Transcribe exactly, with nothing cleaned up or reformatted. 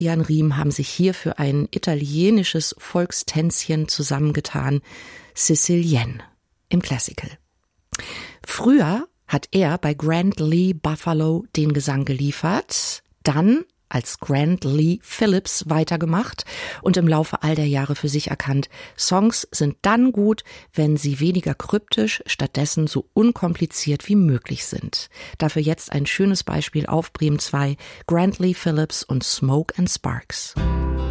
Jan Riem haben sich hier für ein italienisches Volkstänzchen zusammengetan, Sicilienne im Classical. Früher hat er bei Grant Lee Buffalo den Gesang geliefert, dann als Grant Lee Phillips weitergemacht und im Laufe all der Jahre für sich erkannt, Songs sind dann gut, wenn sie weniger kryptisch, stattdessen so unkompliziert wie möglich sind. Dafür jetzt ein schönes Beispiel auf Bremen zwei, Grant Lee Phillips und Smoke and Sparks.